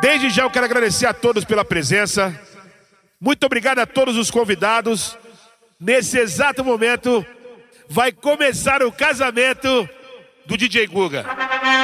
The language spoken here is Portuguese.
Desde já eu quero agradecer a todos pela presença. Muito obrigado a todos os convidados. Nesse exato momento vai começar o casamento do DJ Guga.